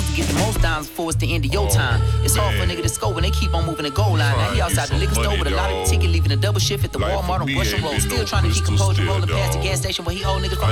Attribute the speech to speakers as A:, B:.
A: supposed to get the most dimes before it's the end of your time. It's hard for a nigga to score when they keep on moving the goal line. Now he outside the liquor store with a lot of the ticket, leaving a double shift at the Walmart on Russian Road. Still trying to keep composure, rolling past the gas station where he owe niggas from